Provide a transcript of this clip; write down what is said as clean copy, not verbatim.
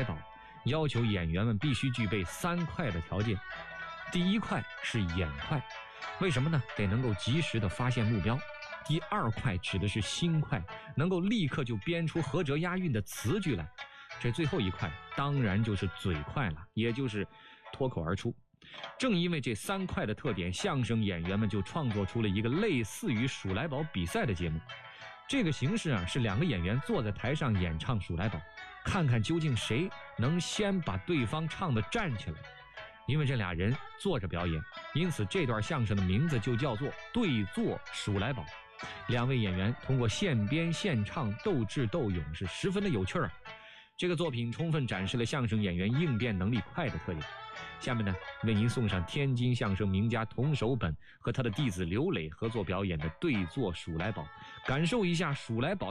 来宝，要求演员们必须具备3快的条件。第一快是眼快，为什么呢？得能够及时的发现目标。第2快指的是心快，能够立刻就编出合辙押韵的词句来。这最后一块当然就是嘴快了，也就是脱口而出。正因为这3快的特点，相声演员们就创作出了一个类似于数来宝比赛的节目。这个形式是2个演员坐在台上演唱数来宝，看看究竟谁能先把对方唱得站起来。因为这俩人坐着表演，因此这段相声的名字就叫做对坐数来宝。2位演员通过现编现唱，斗智斗勇，是十分的有趣儿。这个作品充分展示了相声演员应变能力快的特点。下面呢，为您送上天津相声名家童守本和他的弟子刘磊合作表演的对坐数来宝，感受一下数来宝